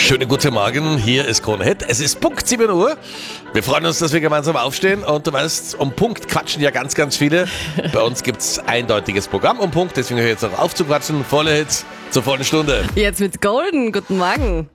Schönen guten Morgen, hier ist Krone Hit. Es ist Punkt 7 Uhr. Wir freuen uns, dass wir gemeinsam aufstehen. Und du weißt, um Punkt quatschen ja ganz, ganz viele. Bei uns gibt es eindeutiges Programm um Punkt. Deswegen höre ich jetzt auch auf zu quatschen. Volle Hits zur vollen Stunde. Jetzt mit Golden. Guten Morgen.